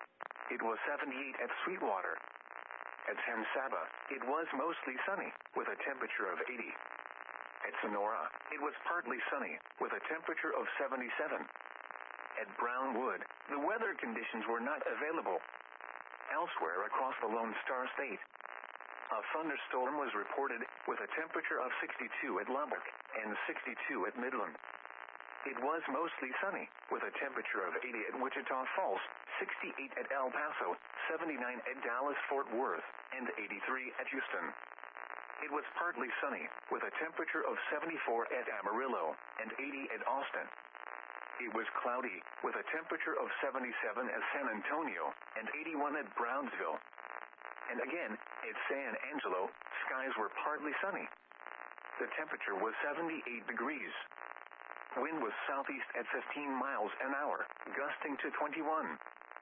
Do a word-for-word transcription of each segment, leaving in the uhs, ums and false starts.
it was seventy-eight at Sweetwater. At San Saba, it was mostly sunny, with a temperature of eighty. At Sonora, it was partly sunny, with a temperature of seventy-seven. At Brownwood, the weather conditions were not available. Elsewhere across the Lone Star State, a thunderstorm was reported, with a temperature of sixty-two at Lubbock and sixty-two at Midland. It was mostly sunny, with a temperature of eighty at Wichita Falls, sixty-eight at El Paso, seventy-nine at Dallas-Fort Worth, and eighty-three at Houston. It was partly sunny, with a temperature of seventy-four at Amarillo, and eighty at Austin. It was cloudy, with a temperature of seventy-seven at San Antonio, and eighty-one at Brownsville. And again, at San Angelo, skies were partly sunny. The temperature was seventy-eight degrees. Wind was southeast at fifteen miles an hour, gusting to twenty-one.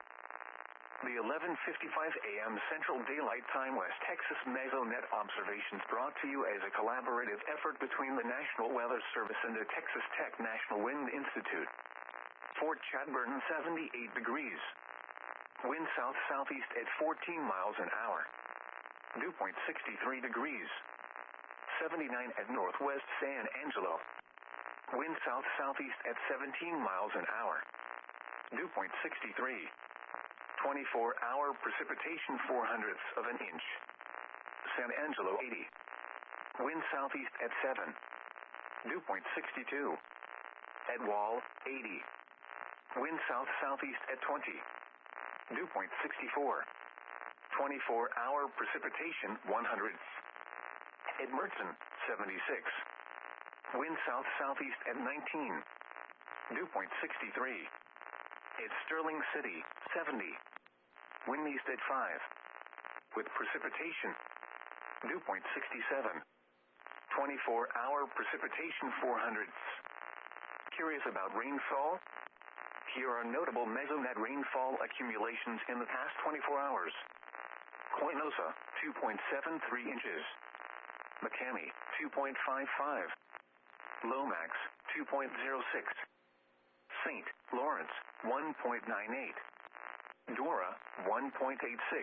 The eleven fifty-five a m Central Daylight Time West Texas Mesonet observations brought to you as a collaborative effort between the National Weather Service and the Texas Tech National Wind Institute. Fort Chadbourne seventy-eight degrees. Wind south-southeast at fourteen miles an hour. Dew point sixty-three degrees. seventy-nine at Northwest San Angelo. Wind south-southeast at seventeen miles an hour. Dew point sixty-three. twenty-four hour precipitation four hundredths of an inch. San Angelo eighty. Wind southeast at seven. Dew point sixty-two. At Wall eighty. Wind south-southeast at twenty. Dew point sixty-four. twenty-four hour precipitation one hundredths. At Mertzen seventy-six. Wind south-southeast at nineteen. Dew point sixty-three. At Sterling City, seventy. Wind east at five. With precipitation. Dew point sixty-seven. twenty-four hour precipitation four hundredths. Curious about rainfall? Here are notable Mesonet rainfall accumulations in the past twenty-four hours. Coinosa, two point seven three inches. McCamey, two point five five. Lomax, two point zero six. Saint Lawrence, one point nine eight. Dora, one point eight six.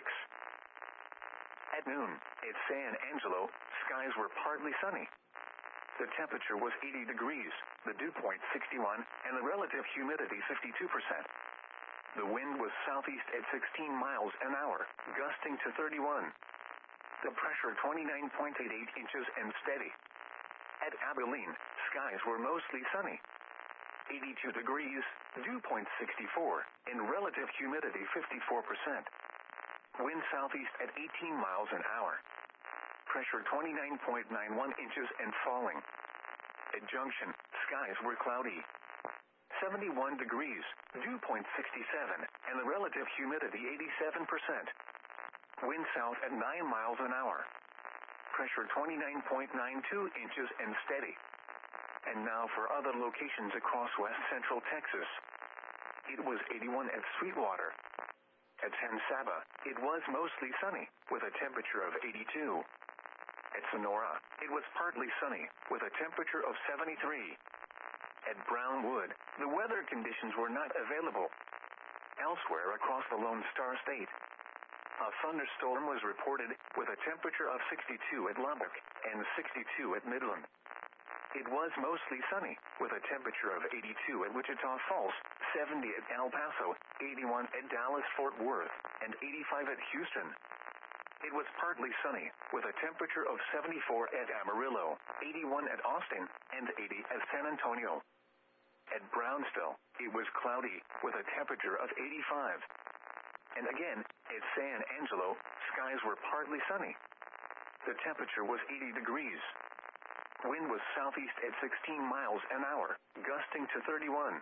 At noon, at San Angelo, skies were partly sunny. The temperature was eighty degrees, the dew point sixty-one, and the relative humidity fifty-two percent. The wind was southeast at sixteen miles an hour, gusting to thirty-one. The pressure twenty-nine point eight eight inches and steady. At Abilene, skies were mostly sunny. eighty-two degrees, dew point sixty-four, and relative humidity fifty-four percent. Wind southeast at eighteen miles an hour. Pressure twenty-nine point nine one inches and falling. At Junction, skies were cloudy. seventy-one degrees, dew point sixty-seven, and the relative humidity eighty-seven percent. Wind south at nine miles an hour. Pressure twenty-nine point nine two inches and steady. And now for other locations across west central Texas. It was eighty-one at Sweetwater. At San Saba, it was mostly sunny, with a temperature of eighty-two. At Sonora, it was partly sunny, with a temperature of seventy-three. At Brownwood, the weather conditions were not available. Elsewhere across the Lone Star State, a thunderstorm was reported, with a temperature of sixty-two at Lubbock and sixty-two at Midland. It was mostly sunny, with a temperature of eighty-two at Wichita Falls, seventy at El Paso, eighty-one at Dallas-Fort Worth, and eighty-five at Houston. It was partly sunny, with a temperature of seventy-four at Amarillo, eighty-one at Austin, and eighty at San Antonio. At Brownsville, it was cloudy, with a temperature of eighty-five. And again, at San Angelo, skies were partly sunny. The temperature was eighty degrees. Wind was southeast at sixteen miles an hour, gusting to thirty-one.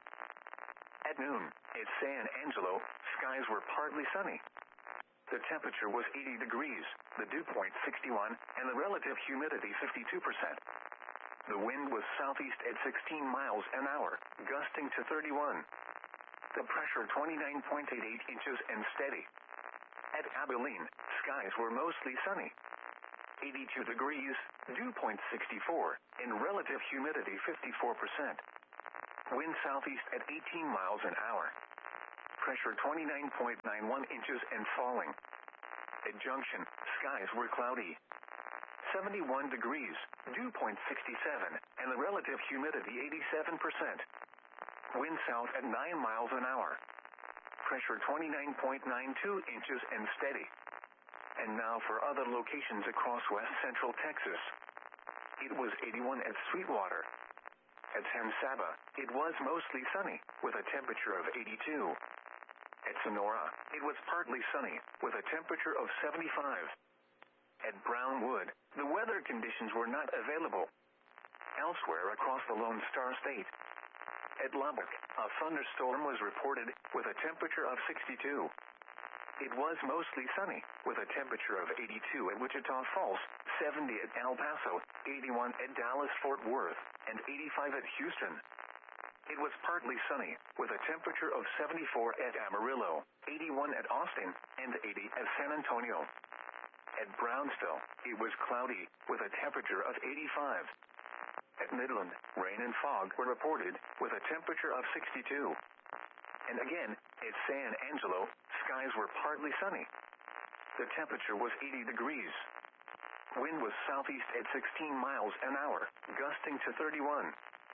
At noon, at San Angelo, skies were partly sunny. The temperature was eighty degrees, the dew point sixty-one, and the relative humidity fifty-two percent. The wind was southeast at sixteen miles an hour, gusting to thirty-one. The pressure twenty-nine point eight eight inches and steady. At Abilene, skies were mostly sunny. eighty-two degrees, dew point sixty-four, and relative humidity fifty-four percent. Wind southeast at eighteen miles an hour. pressure twenty-nine point nine one inches and falling. At Junction, skies were cloudy. seventy-one degrees, dew point sixty-seven, and the relative humidity eighty-seven percent. Wind south at nine miles an hour. Pressure twenty-nine point nine two inches and steady. And now for other locations across west central Texas. It was eighty-one at Sweetwater. At San Saba, it was mostly sunny, with a temperature of eighty-two. At Sonora, it was partly sunny, with a temperature of seventy-five. At Brownwood, the weather conditions were not available. Elsewhere across the Lone Star State. At Lubbock, a thunderstorm was reported, with a temperature of sixty-two. It was mostly sunny, with a temperature of eighty-two at Wichita Falls, seventy at El Paso, eighty-one at Dallas-Fort Worth, and eighty-five at Houston. It was partly sunny, with a temperature of seventy-four at Amarillo, eighty-one at Austin, and eighty at San Antonio. At Brownsville, it was cloudy, with a temperature of eighty-five. At Midland, rain and fog were reported, with a temperature of sixty-two. And again, at San Angelo, skies were partly sunny. The temperature was eighty degrees. Wind was southeast at sixteen miles an hour, gusting to thirty-one.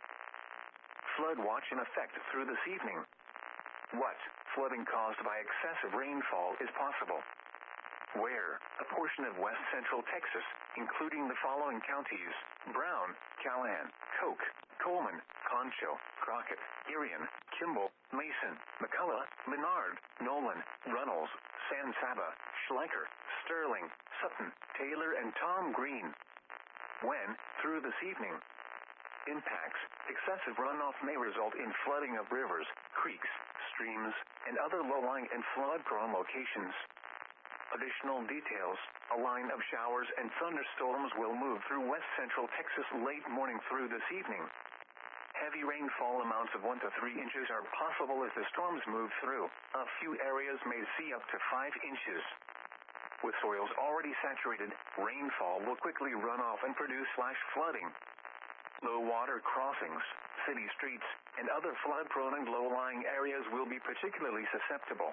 Flood watch in effect through this evening. What flooding caused by excessive rainfall is possible? Where a portion of west central Texas, including the following counties: Brown, Callahan, Coke, Coleman, Concho, Crockett, Irion, Kimball, Mason, McCullough, Menard, Nolan, Runnels, San Saba, Schleicher, Sterling, Sutton, Taylor, and Tom Green. When, through this evening, impacts, excessive runoff may result in flooding of rivers, creeks, streams, and other low-lying and flood-prone locations. Additional details: a line of showers and thunderstorms will move through west central Texas late morning through this evening. Heavy rainfall amounts of one to three inches are possible as the storms move through. A few areas may see up to five inches. With soils already saturated, rainfall will quickly run off and produce flash flooding. Low water crossings, city streets, and other flood-prone and low-lying areas will be particularly susceptible.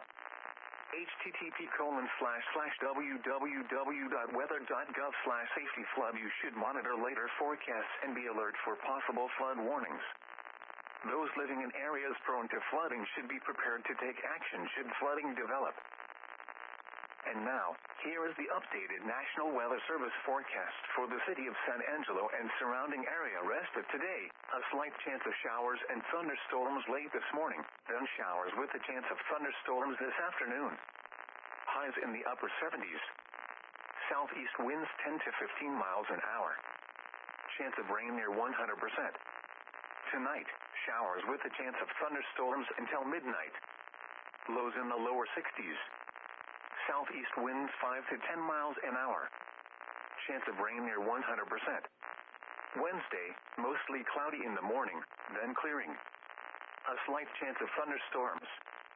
http colon slash slash www.weather.gov slash safety flood. You should monitor later forecasts and be alert for possible flood warnings. Those living in areas prone to flooding should be prepared to take action should flooding develop. And now, here is the updated National Weather Service forecast for the city of San Angelo and surrounding area. Rest of today, a slight chance of showers and thunderstorms late this morning, then showers with a chance of thunderstorms this afternoon. Highs in the upper seventies. Southeast winds ten to fifteen miles an hour. Chance of rain near one hundred percent. Tonight, showers with a chance of thunderstorms until midnight. Lows in the lower sixties. Southeast winds five to ten miles an hour. Chance of rain near one hundred percent. Wednesday, mostly cloudy in the morning, then clearing. A slight chance of thunderstorms.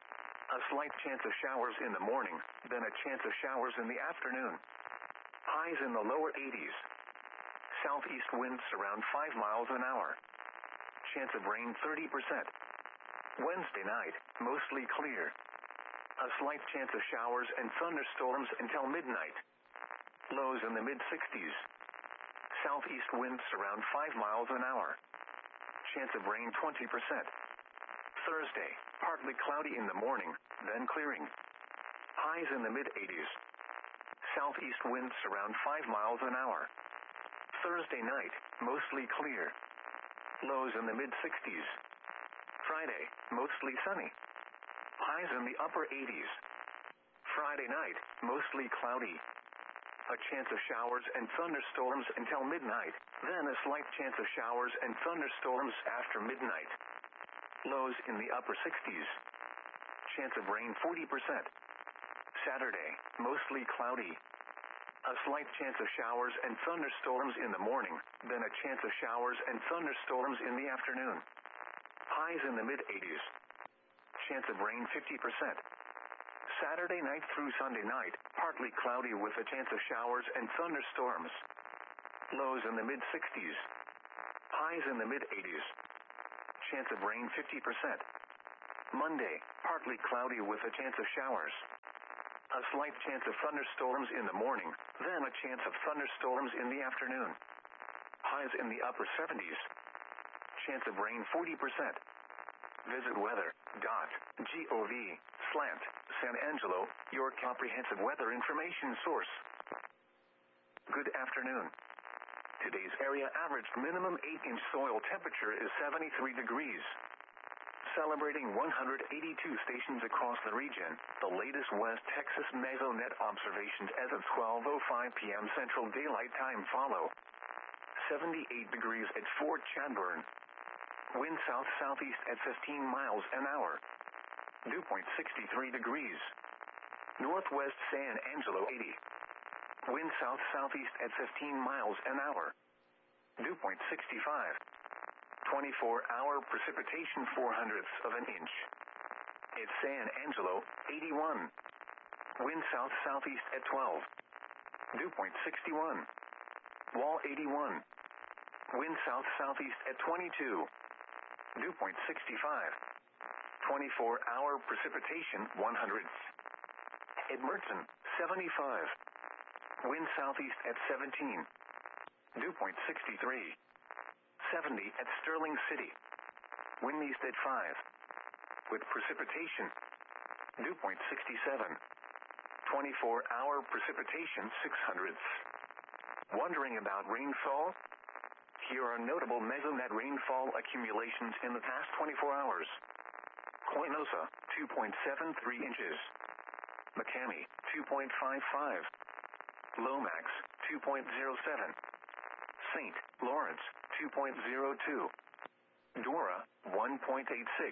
A slight chance of showers in the morning, then a chance of showers in the afternoon. Highs in the lower eighties. Southeast winds around five miles an hour. Chance of rain thirty percent. Wednesday night, mostly clear. A slight chance of showers and thunderstorms until midnight. Lows in the mid-sixties. Southeast winds around five miles an hour. Chance of rain twenty percent. Thursday, partly cloudy in the morning, then clearing. Highs in the mid-eighties. Southeast winds around five miles an hour. Thursday night, mostly clear. Lows in the mid-sixties. Friday, mostly sunny. Highs in the upper eighties. Friday night, mostly cloudy. A chance of showers and thunderstorms until midnight, then a slight chance of showers and thunderstorms after midnight. Lows in the upper sixties. Chance of rain forty percent. Saturday, mostly cloudy. A slight chance of showers and thunderstorms in the morning, then a chance of showers and thunderstorms in the afternoon. Highs in the mid-eighties. Chance of rain fifty percent. Saturday night through Sunday night, partly cloudy with a chance of showers and thunderstorms. Lows in the mid-sixties. Highs in the mid-eighties. Chance of rain fifty percent. Monday, partly cloudy with a chance of showers. A slight chance of thunderstorms in the morning, then a chance of thunderstorms in the afternoon. Highs in the upper seventies. Chance of rain forty percent. Visit weather dot gov slant San Angelo, your comprehensive weather information source. Good afternoon. Today's area average minimum eight inch soil temperature is seventy-three degrees. Celebrating one hundred eighty-two stations across the region, the latest West Texas Mesonet observations as of twelve oh five p.m. Central Daylight Time follow. seventy-eight degrees at Fort Chadbourne. Wind south-southeast at fifteen miles an hour. Dew point sixty-three degrees. Northwest San Angelo eighty. Wind south-southeast at fifteen miles an hour. Dew point sixty-five. twenty-four hour precipitation four hundredths of an inch. At San Angelo, eighty-one. Wind south-southeast at twelve. Dew point sixty-one. Wall eighty-one. Wind south-southeast at twenty-two. Dew point sixty-five. twenty-four hour precipitation one hundredths. At Mertzen, seventy-five. Wind southeast at seventeen. Dew point sixty-three. seventy at Sterling City. Wind east at five. With precipitation. Dew point sixty-seven. twenty-four hour precipitation six hundredths. Wondering about rainfall? Here are notable Mesonet rainfall accumulations in the past twenty-four hours. Coinosa, two point seven three inches. McCamey, two point five five. Lomax, two point oh seven. Saint Lawrence, two point oh two. Dora, one point eight six.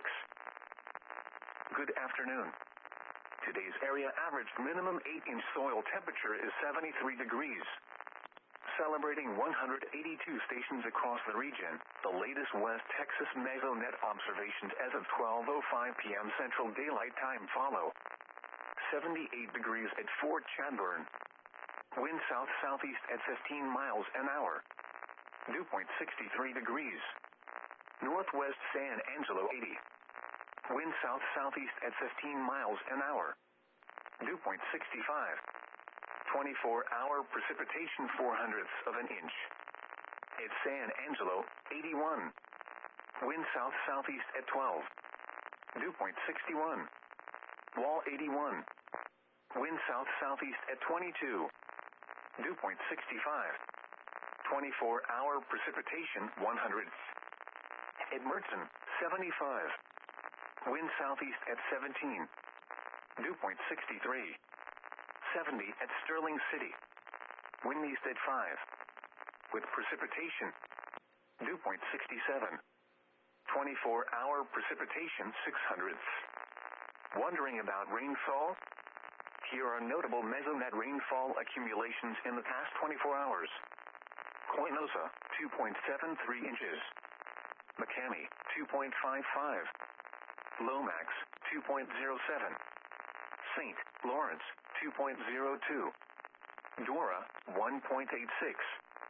Good afternoon. Today's area average minimum eight inch soil temperature is seventy-three degrees. Celebrating one hundred eighty-two stations across the region, the latest West Texas Mesonet observations as of twelve oh five p.m. Central Daylight Time follow. seventy-eight degrees at Fort Chadbourne. Wind south-southeast at fifteen miles an hour. Dew point sixty-three degrees. Northwest San Angelo eighty. Wind south-southeast at fifteen miles an hour. Dew point sixty-five. twenty-four hour precipitation four hundredths of an inch. At San Angelo, eighty-one. Wind south-southeast at twelve. Dew point sixty-one. Wall eighty-one. Wind south-southeast at twenty-two. Dew point sixty-five. twenty-four hour precipitation one hundredths. At Mertzen, seventy-five. Wind southeast at seventeen. Dew point sixty-three. seventy at Sterling City. Wind east at five. With precipitation. Dew point sixty-seven. twenty-four hour precipitation six hundredths. Wondering about rainfall? Here are notable Mesonet rainfall accumulations in the past twenty-four hours. Coinosa, two point seven three inches. McCamey, two point five five. Lomax, two point oh seven. Saint Lawrence, two point oh two. Dora, one point eight six.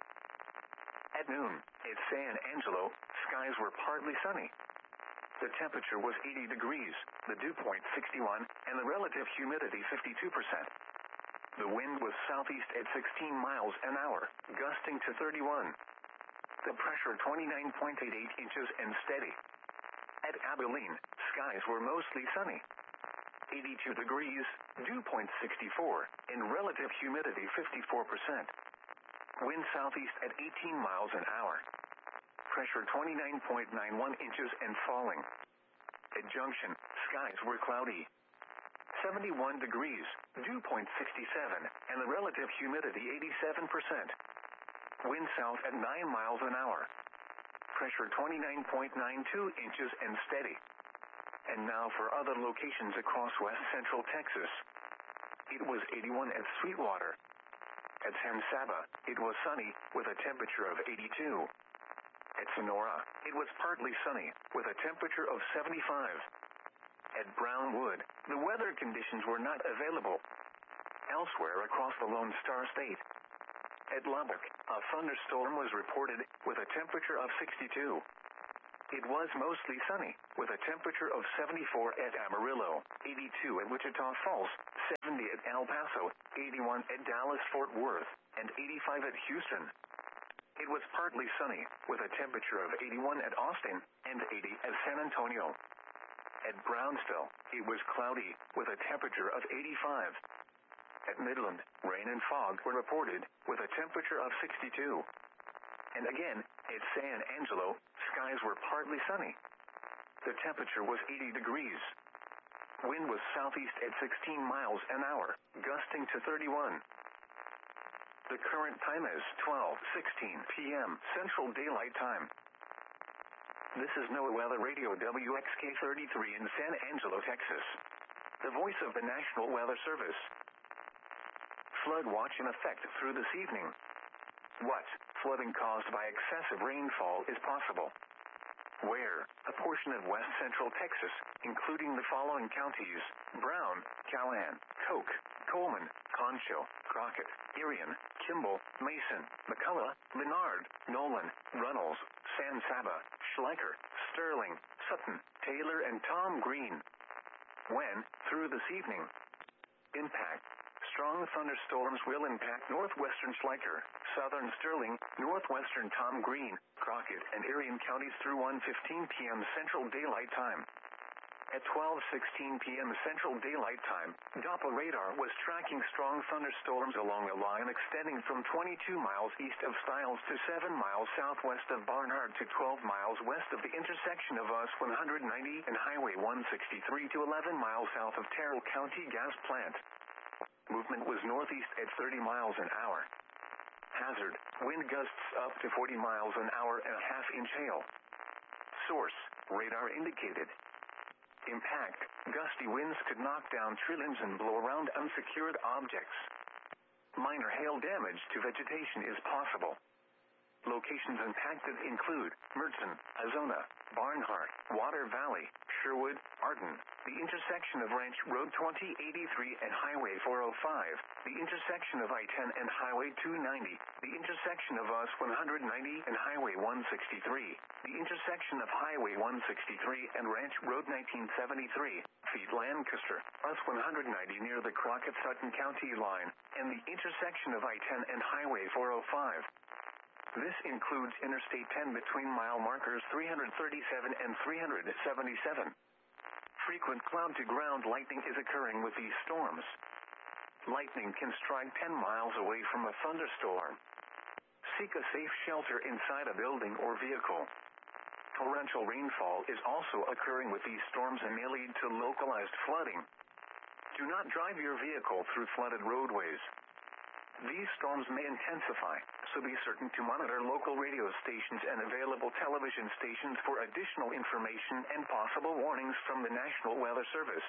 At noon, at San Angelo, skies were partly sunny. The temperature was eighty degrees, the dew point sixty-one, and the relative humidity fifty-two percent. The wind was southeast at sixteen miles an hour, gusting to thirty-one. The pressure twenty-nine point eight eight inches and steady. At Abilene, skies were mostly sunny. eighty-two degrees, dew point sixty-four, and relative humidity fifty-four percent. Wind southeast at eighteen miles an hour. Pressure twenty-nine point nine one inches and falling. At Junction, skies were cloudy. seventy-one degrees, dew point sixty-seven, and the relative humidity eighty-seven percent. Wind south at nine miles an hour. Pressure twenty-nine point nine two inches and steady. And now for other locations across west central Texas. It was eighty-one at Sweetwater. At San Saba, it was sunny, with a temperature of eighty-two. At Sonora, it was partly sunny, with a temperature of seventy-five. At Brownwood, the weather conditions were not available. Elsewhere across the Lone Star State. At Lubbock, a thunderstorm was reported, with a temperature of sixty-two. it was mostly sunny, with a temperature of seventy-four at Amarillo, eighty-two at Wichita Falls, seventy at El Paso, eighty-one at Dallas-Fort Worth, and eighty-five at Houston. It was partly sunny, with a temperature of eighty-one at Austin, and eighty at San Antonio. At Brownsville, it was cloudy, with a temperature of eighty-five. At Midland, rain and fog were reported, with a temperature of sixty-two. And again, at San Angelo, skies were partly sunny. The temperature was eighty degrees. Wind was southeast at sixteen miles an hour, gusting to thirty-one. The current time is twelve sixteen p m Central Daylight Time. This is NOAA Weather Radio W X K thirty-three in San Angelo, Texas. The voice of the National Weather Service. Flood watch in effect through this evening. What flooding caused by excessive rainfall is possible? Where? A portion of west central Texas, including the following counties: Brown, Callahan, Koch, Coleman, Concho, Crockett, Irion, Kimball, Mason, McCullough, Menard, Nolan, Runnels, San Saba, Schleicher, Sterling, Sutton, Taylor, and Tom Green. When? Through this evening. Impact. Strong thunderstorms will impact northwestern Schleicher, southern Sterling, northwestern Tom Green, Crockett, and Irion counties through one fifteen p m Central Daylight Time. At twelve sixteen p m Central Daylight Time, Doppler radar was tracking strong thunderstorms along a line extending from twenty-two miles east of Stiles to seven miles southwest of Barnard to twelve miles west of the intersection of U S one ninety and Highway one sixty-three to eleven miles south of Terrell County Gas Plant. Movement was northeast at thirty miles an hour. Hazard, wind gusts up to forty miles an hour and a half inch hail. Source, radar indicated. Impact, gusty winds could knock down tree limbs and blow around unsecured objects. Minor hail damage to vegetation is possible. Locations impacted include Mertzen, Azona, Barnhart, Water Valley, Sherwood, Arden, the intersection of Ranch Road twenty eighty-three and Highway four oh five, the intersection of I ten and Highway two ninety, the intersection of U S one ninety and Highway one sixty-three, the intersection of Highway one sixty-three and Ranch Road nineteen seventy-three, feet Lancaster, U S one ninety near the Crockett-Sutton County line, and the intersection of I ten and Highway four oh five. This includes Interstate ten between mile markers three thirty-seven and three seventy-seven. Frequent cloud-to-ground lightning is occurring with these storms. Lightning can strike ten miles away from a thunderstorm. Seek a safe shelter inside a building or vehicle. Torrential rainfall is also occurring with these storms and may lead to localized flooding. Do not drive your vehicle through flooded roadways. These storms may intensify, so be certain to monitor local radio stations and available television stations for additional information and possible warnings from the National Weather Service.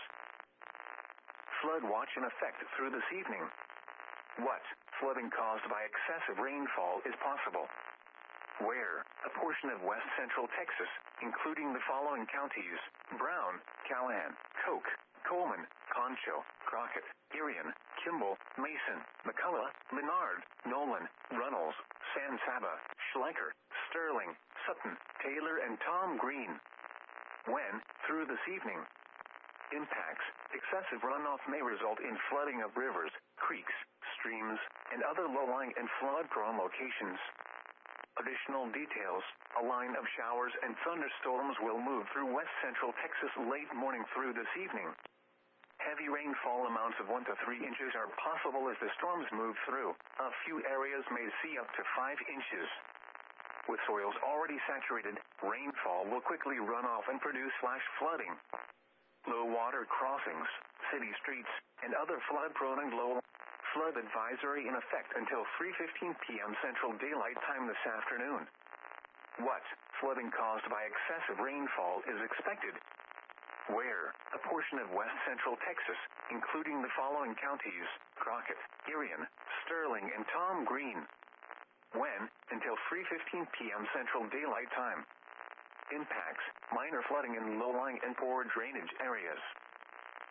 Flood watch in effect through this evening. What flooding caused by excessive rainfall is possible? Where? A portion of west central Texas, including the following counties: Brown, Callahan, Koch, Coleman, Concho, Crockett, Irion, Kimball, Mason, McCullough, Menard, Nolan, Runnels, San Saba, Schleicher, Sterling, Sutton, Taylor, and Tom Green. When? Through this evening. Impacts. Excessive runoff may result in flooding of rivers, creeks, streams, and other low-lying and flood-prone locations. Additional details: a line of showers and thunderstorms will move through west central Texas late morning through this evening. Heavy rainfall amounts of one to three inches are possible as the storms move through. A few areas may see up to five inches. With soils already saturated, rainfall will quickly run off and produce flash flooding. Low water crossings, city streets, and other flood-prone and low flood advisory in effect until three fifteen p m Central Daylight Time this afternoon. What flooding caused by excessive rainfall is expected? Where? A portion of west central Texas, including the following counties: Crockett, Irion, Sterling, and Tom Green. When? Until three fifteen p m Central Daylight Time. Impacts: minor flooding in low-lying and poor drainage areas.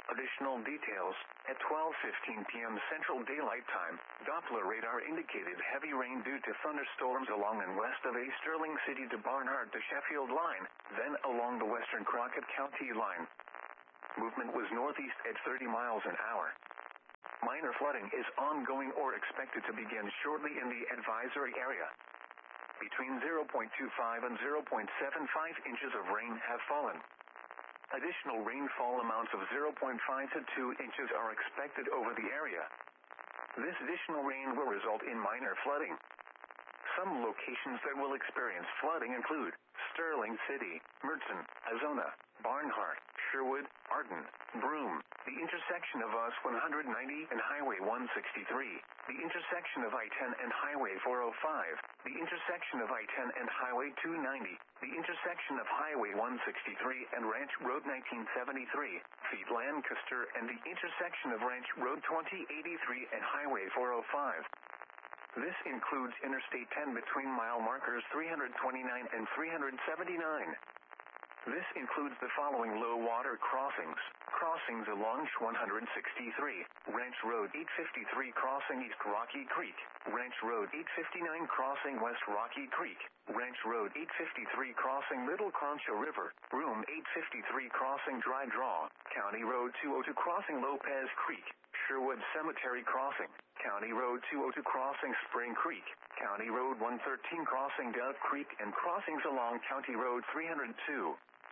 Additional details, at twelve fifteen p.m. Central Daylight Time, Doppler radar indicated heavy rain due to thunderstorms along and west of A Sterling City to Barnhart to Sheffield line, then along the western Crockett County line. Movement was northeast at thirty miles an hour. Minor flooding is ongoing or expected to begin shortly in the advisory area. Between zero point two five and zero point seven five inches of rain have fallen. Additional rainfall amounts of zero point five to two inches are expected over the area. This additional rain will result in minor flooding. Some locations that will experience flooding include Sterling City, Mertzen, Azona, Barnhart, Sherwood, Arden, Broome, the intersection of U S one ninety and Highway one sixty-three, the intersection of I ten and Highway four oh five, the intersection of I ten and Highway two ninety, the intersection of Highway one sixty-three and Ranch Road nineteen seventy-three, Feet Lancaster, and the intersection of Ranch Road twenty eighty-three and Highway four oh five. This includes Interstate ten between mile markers three twenty-nine and three seventy-nine. This includes the following low water crossings. Crossings along Sh one sixty-three, Ranch Road eight fifty-three crossing East Rocky Creek, Ranch Road eight fifty-nine crossing West Rocky Creek, Ranch Road eight fifty-three crossing Middle Concho River, Broome eight fifty-three crossing Dry Draw, County Road two oh two crossing Lopez Creek, Sherwood Cemetery crossing, County Road two oh two crossing Spring Creek, County Road one thirteen crossing Dove Creek, and crossings along County Road three oh two.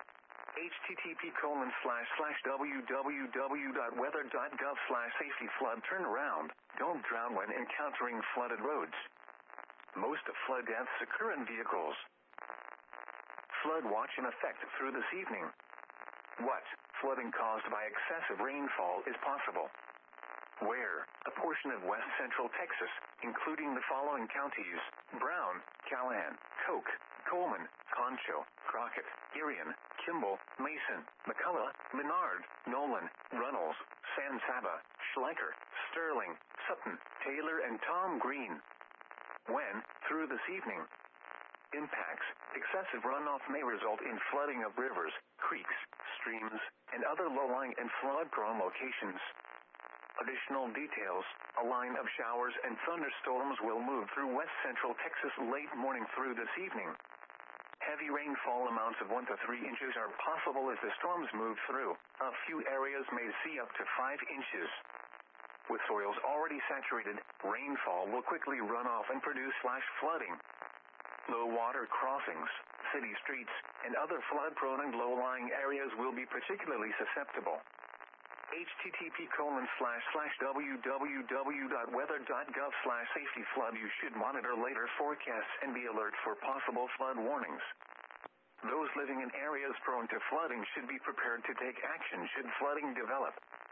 http colon slash slash www.weather.gov slash safety flood turnaround. Don't drown when encountering flooded roads. Most flood deaths occur in vehicles. Flood watch in effect through this evening. What flooding caused by excessive rainfall is possible? Where? A portion of west central Texas, including the following counties: Brown, Callahan, Coke, Coleman, Concho, Crockett, Irion, Kimball, Mason, McCullough, Menard, Nolan, Runnels, San Saba, Schleicher, Sterling, Sutton, Taylor, and Tom Green. When? Through this evening. Impacts: excessive runoff may result in flooding of rivers, creeks, streams, and other low-lying and flood-prone locations. Additional details: a line of showers and thunderstorms will move through west central Texas late morning through this evening. Heavy rainfall amounts of one to three inches are possible as the storms move through. A few areas may see up to five inches. With soils already saturated, rainfall will quickly run off and produce flash flooding. Low water crossings, city streets, and other flood-prone and low-lying areas will be particularly susceptible. http colon slash slash www.weather.gov slash safety flood. You should monitor later forecasts and be alert for possible flood warnings. Those living in areas prone to flooding should be prepared to take action should flooding develop.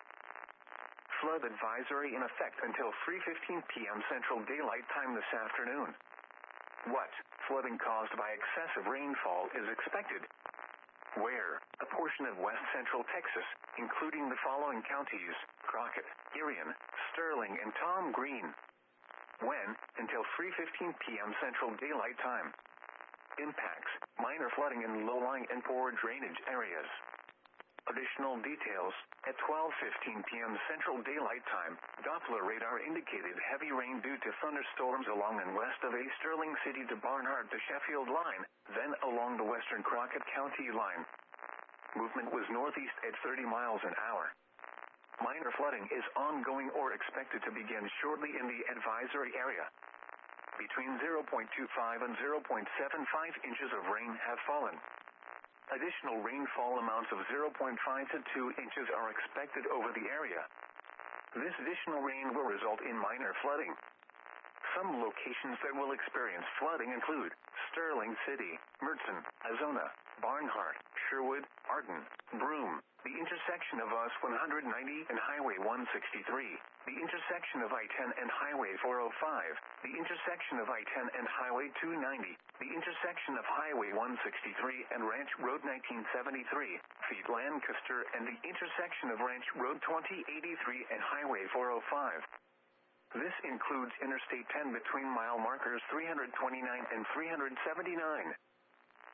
Flood advisory in effect until three fifteen p.m. Central Daylight Time this afternoon. What flooding caused by excessive rainfall is expected? Where? A portion of west central Texas, including the following counties: Crockett, Irion, Sterling, and Tom Green. When? Until three fifteen p.m. Central Daylight Time. Impacts: minor flooding in low-lying and poor drainage areas. Additional details: at twelve fifteen p.m. Central Daylight Time, Doppler radar indicated heavy rain due to thunderstorms along and west of A Sterling City to Barnhart to Sheffield line, then along the western Crockett County line. Movement was northeast at thirty miles an hour. Minor flooding is ongoing or expected to begin shortly in the advisory area. Between zero point two five and zero point seven five inches of rain have fallen. Additional rainfall amounts of zero point five to two inches are expected over the area. This additional rain will result in minor flooding. Some locations that will experience flooding include Sterling City, Mertzen, Azona, Barnhart, Sherwood, Arden, Broome, the intersection of U S one ninety and Highway one sixty-three, the intersection of I ten and Highway four oh five, the intersection of I ten and Highway two ninety, the intersection of Highway one sixty-three and Ranch Road nineteen seventy-three, Feet Lancaster, and the intersection of Ranch Road twenty eighty-three and Highway four oh five. This includes Interstate ten between mile markers three twenty-nine and three seventy-nine.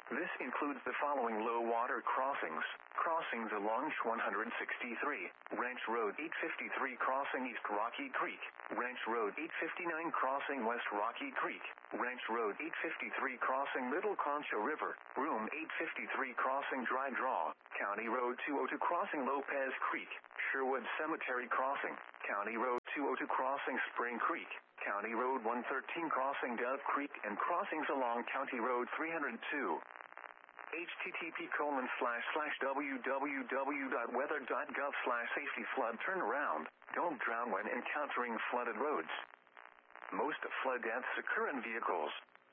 This includes the following low water crossings. Crossings along one sixty-three, Ranch Road eight fifty-three crossing East Rocky Creek, Ranch Road eight fifty-nine crossing West Rocky Creek, Ranch Road eight fifty-three crossing Middle Concho River, Room eight fifty-three crossing Dry Draw, County Road two oh two crossing Lopez Creek, Sherwood Cemetery crossing, County Road two oh two crossing Spring Creek, County Road one thirteen crossing Dove Creek, and crossings along County Road three oh two. http colon slash slash www.weather.gov slash safety flood turnaround. Don't drown when encountering flooded roads. Most flood deaths occur in vehicles.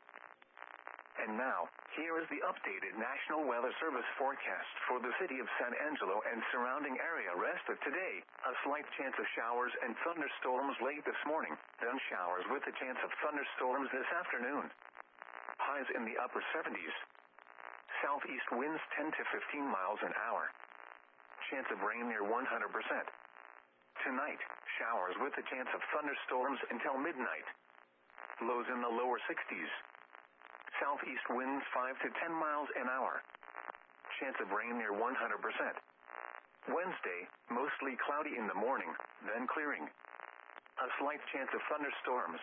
And now, here is the updated National Weather Service forecast for the city of San Angelo and surrounding area. Rest of today, a slight chance of showers and thunderstorms late this morning, then showers with a chance of thunderstorms this afternoon. Highs in the upper seventies. Southeast winds ten to fifteen miles an hour. Chance of rain near one hundred percent. Tonight, showers with a chance of thunderstorms until midnight. Lows in the lower sixties. Southeast winds five to ten miles an hour. Chance of rain near one hundred percent. Wednesday, mostly cloudy in the morning, then clearing. A slight chance of thunderstorms.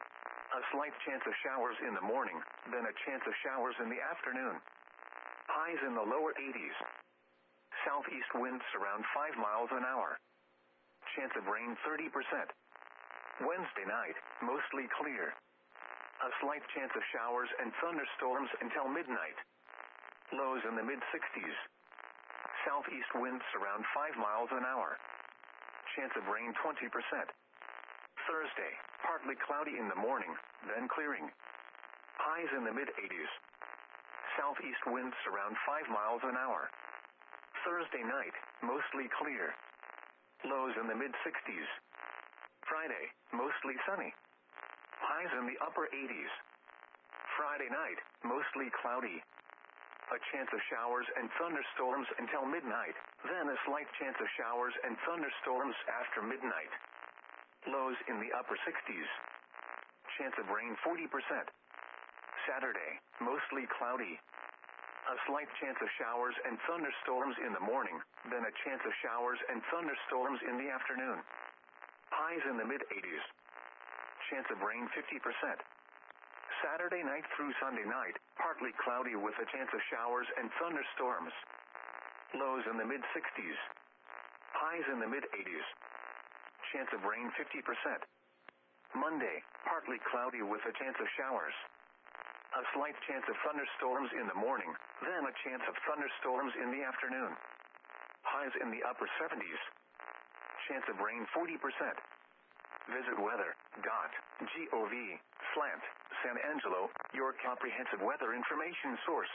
A slight chance of showers in the morning, then a chance of showers in the afternoon. Highs in the lower eighties. Southeast winds around five miles an hour. Chance of rain thirty percent. Wednesday night, mostly clear. A slight chance of showers and thunderstorms until midnight. Lows in the mid-sixties. Southeast winds around five miles an hour. Chance of rain twenty percent. Thursday, partly cloudy in the morning, then clearing. Highs in the mid-eighties. Southeast winds around five miles an hour. Thursday night, mostly clear. Lows in the mid-sixties. Friday, mostly sunny. Highs in the upper eighties. Friday night, mostly cloudy. A chance of showers and thunderstorms until midnight, then a slight chance of showers and thunderstorms after midnight. Lows in the upper sixties. Chance of rain forty percent. Saturday, mostly cloudy. A slight chance of showers and thunderstorms in the morning, then a chance of showers and thunderstorms in the afternoon. Highs in the mid-eighties. Chance of rain fifty percent. Saturday night through Sunday night, partly cloudy with a chance of showers and thunderstorms. Lows in the mid-sixties. Highs in the mid-eighties. Chance of rain fifty percent. Monday, partly cloudy with a chance of showers. A slight chance of thunderstorms in the morning, then a chance of thunderstorms in the afternoon. Highs in the upper seventies. Chance of rain forty percent. Visit weather dot gov slash San Angelo, your comprehensive weather information source.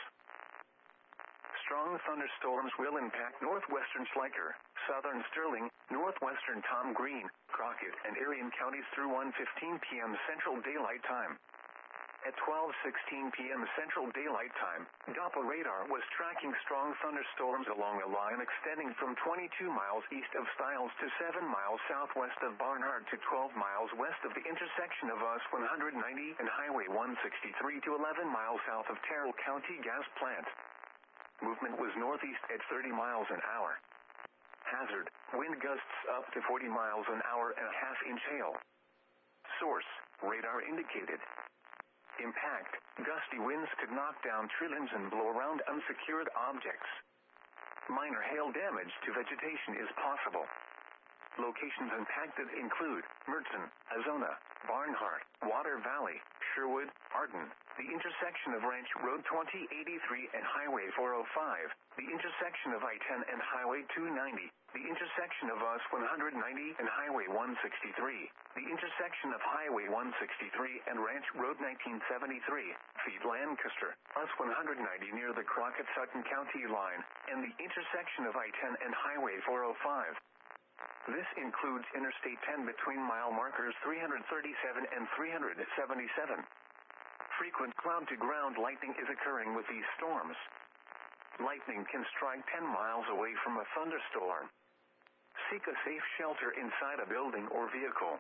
Strong thunderstorms will impact northwestern Schleicher, southern Sterling, northwestern Tom Green, Crockett, and Arion counties through one fifteen p.m. Central Daylight Time. At twelve sixteen p.m. Central Daylight Time, Doppler radar was tracking strong thunderstorms along a line extending from twenty-two miles east of Stiles to seven miles southwest of Barnhart to twelve miles west of the intersection of U S one ninety and Highway one sixty-three to eleven miles south of Terrell County Gas Plant. Movement was northeast at thirty miles an hour. Hazard, wind gusts up to forty miles an hour and a half inch hail. Source, radar indicated. Impact, gusty winds could knock down tree limbs and blow around unsecured objects. Minor hail damage to vegetation is possible. Locations impacted include Mertzen, Azona, Barnhart, Water Valley, Sherwood, Arden, the intersection of Ranch Road twenty eighty-three and Highway four oh five, the intersection of I ten and Highway two ninety, the intersection of U S one ninety and Highway one sixty-three, the intersection of Highway one sixty-three and Ranch Road nineteen seventy-three, feet Lancaster, U S one ninety near the Crockett-Sutton County line, and the intersection of I ten and Highway four oh five. This includes Interstate ten between mile markers three thirty-seven and three seventy-seven. Frequent cloud-to-ground lightning is occurring with these storms. Lightning can strike ten miles away from a thunderstorm. Seek a safe shelter inside a building or vehicle.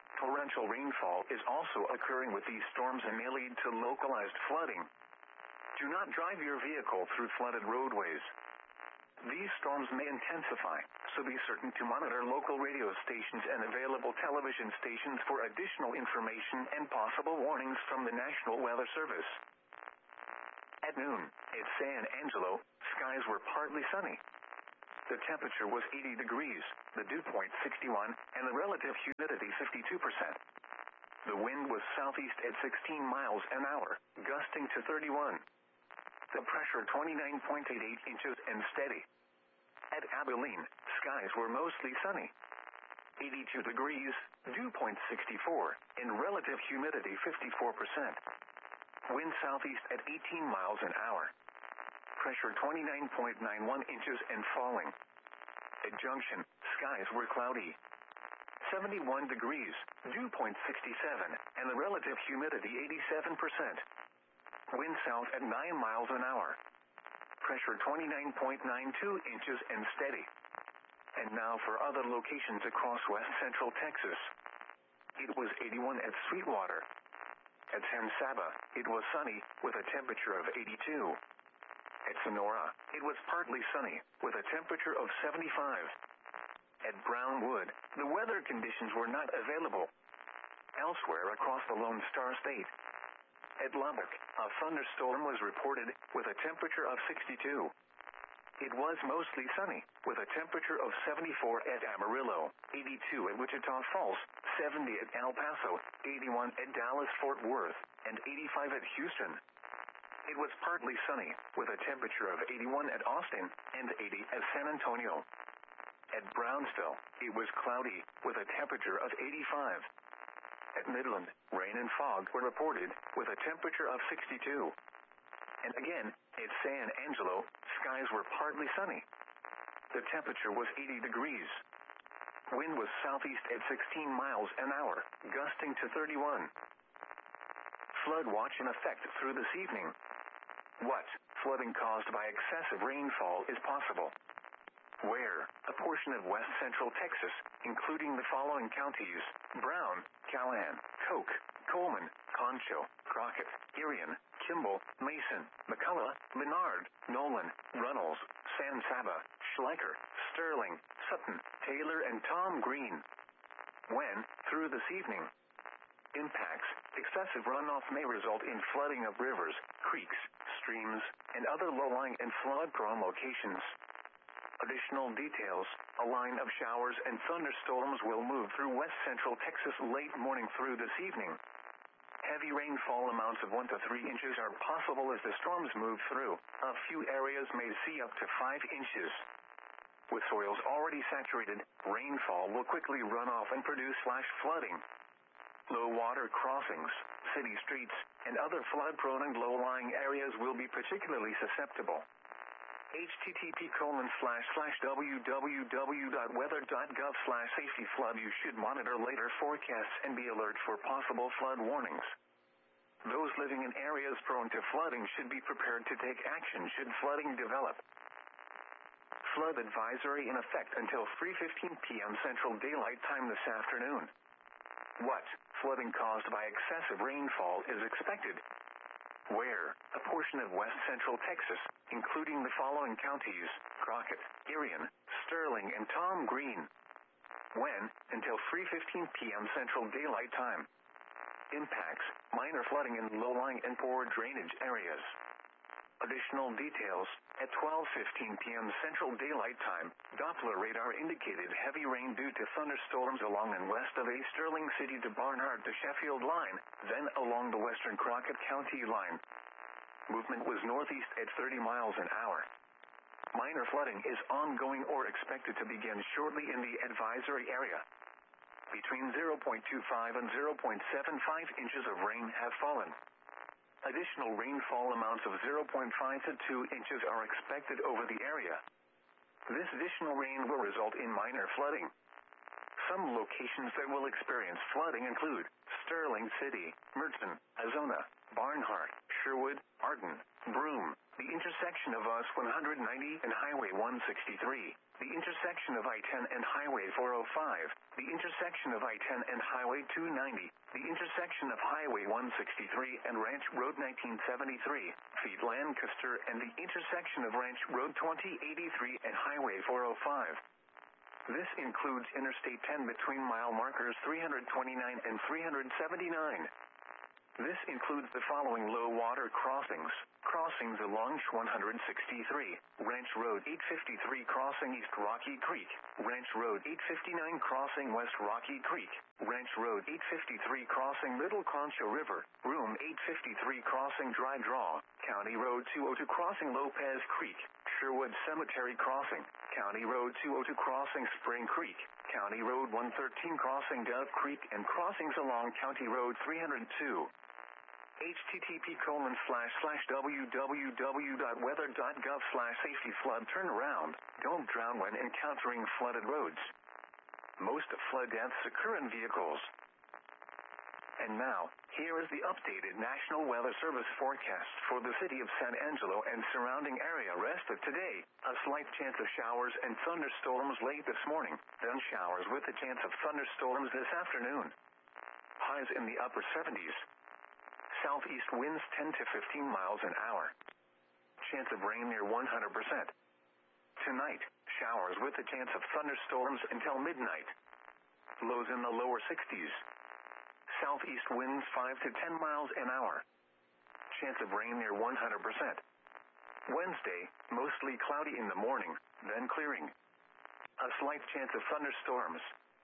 Torrential rainfall is also occurring with these storms and may lead to localized flooding. Do not drive your vehicle through flooded roadways. These storms may intensify, so be certain to monitor local radio stations and available television stations for additional information and possible warnings from the National Weather Service. At noon, at San Angelo, skies were partly sunny. The temperature was eighty degrees, the dew point sixty-one, and the relative humidity fifty-two percent. The wind was southeast at sixteen miles an hour, gusting to thirty-one. The pressure twenty-nine point eight eight inches and steady. At Abilene, skies were mostly sunny. eighty-two degrees, dew point sixty-four, and relative humidity fifty-four percent. Wind southeast at eighteen miles an hour. Pressure twenty-nine point nine one inches and falling. At Junction, skies were cloudy. seventy-one degrees, dew point sixty-seven, and the relative humidity eighty-seven percent. Wind south at nine miles an hour. Pressure twenty-nine point nine two inches and steady. And now for other locations across west central Texas. It was eighty-one at Sweetwater. At San Saba, it was sunny, with a temperature of eighty-two. At Sonora, it was partly sunny, with a temperature of seventy-five. At Brownwood, the weather conditions were not available. Elsewhere across the Lone Star State. At Lubbock, a thunderstorm was reported, with a temperature of sixty-two. It was mostly sunny, with a temperature of seventy-four at Amarillo, eighty-two at Wichita Falls, seventy at El Paso, eighty-one at Dallas-Fort Worth, and eighty-five at Houston. It was partly sunny, with a temperature of eighty-one at Austin, and eighty at San Antonio. At Brownsville, it was cloudy, with a temperature of eighty-five. At Midland, rain and fog were reported, with a temperature of sixty-two. And again, at San Angelo, skies were partly sunny. The temperature was eighty degrees. Wind was southeast at sixteen miles an hour, gusting to thirty-one. Flood watch in effect through this evening. What flooding caused by excessive rainfall is possible? Where a portion of west central Texas, including the following counties: Brown, Callahan, Koch, Coleman, Concho, Crockett, Irion, Kimball, Mason, McCullough, Menard, Nolan, Runnels, San Saba, Schleicher, Sterling, Sutton, Taylor, and Tom Green. When, through this evening. Impacts: excessive runoff may result in flooding of rivers, creeks, streams, and other low-lying and flood-prone locations. Additional details: a line of showers and thunderstorms will move through west central Texas late morning through this evening. Heavy rainfall amounts of one to three inches are possible as the storms move through. A few areas may see up to five inches. With soils already saturated, rainfall will quickly run off and produce flash flooding. Low water crossings, city streets, and other flood-prone and low-lying areas will be particularly susceptible. http colon slash slash www.weather.gov slash safety flood. You should monitor later forecasts and be alert for possible flood warnings. Those living in areas prone to flooding should be prepared to take action should flooding develop. Flood advisory in effect until three fifteen p.m. Central Daylight Time this afternoon. What flooding caused by excessive rainfall is expected? Where a portion of west central Texas, including the following counties: Crockett, Irion, Sterling, and Tom Green. When, until three fifteen p.m. Central Daylight Time. Impacts: minor flooding in low-lying and poor drainage areas. Additional details: at twelve fifteen p.m. Central Daylight Time, Doppler radar indicated heavy rain due to thunderstorms along and west of a Sterling City to Barnhart to Sheffield line, then along the western Crockett County line. Movement was northeast at thirty miles an hour. Minor flooding is ongoing or expected to begin shortly in the advisory area. Between zero point two five and zero point seven five inches of rain have fallen. Additional rainfall amounts of zero point five to two inches are expected over the area. This additional rain will result in minor flooding. Some locations that will experience flooding include Sterling City, Merton, Azona, Barnhart, Sherwood, Arden, Broome, the intersection of U S one ninety and Highway one sixty-three, the intersection of I ten and Highway four oh five, the intersection of I ten and Highway two ninety, the intersection of Highway one sixty-three and Ranch Road nineteen seventy-three, feet Lancaster, and the intersection of Ranch Road twenty eighty-three and Highway four oh five. This includes Interstate ten between mile markers three twenty-nine and three seventy-nine. This includes the following low water crossings: crossings along one sixty-three, Ranch Road eight fifty-three crossing East Rocky Creek, Ranch Road eight fifty-nine crossing West Rocky Creek, Ranch Road eight fifty-three crossing Little Concho River, Room eight fifty-three crossing Dry Draw, County Road two oh two crossing Lopez Creek, Sherwood Cemetery crossing, County Road two oh two crossing Spring Creek, County Road one thirteen crossing Dove Creek, and crossings along County Road three oh two. http colon slash slash www.weather.gov slash safety flood turnaround. Don't drown when encountering flooded roads. Most flood deaths occur in vehicles. And now, here is the updated National Weather Service forecast for the city of San Angelo and surrounding area rest of today. A slight chance of showers and thunderstorms late this morning, then showers with a chance of thunderstorms this afternoon. Highs in the upper seventies. Southeast winds ten to fifteen miles an hour. Chance of rain near one hundred percent. Tonight, showers with a chance of thunderstorms until midnight. Lows in the lower sixties. Southeast winds five to ten miles an hour. Chance of rain near one hundred percent. Wednesday, mostly cloudy in the morning, then clearing. A slight chance of thunderstorms.